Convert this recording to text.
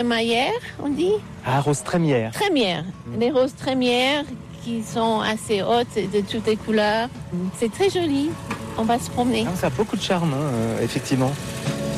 crémaillère, on dit. Ah, rose trémière. Trémière. Les roses trémières qui sont assez hautes et de toutes les couleurs. C'est très joli. On va se promener. Ah, ça a beaucoup de charme, effectivement.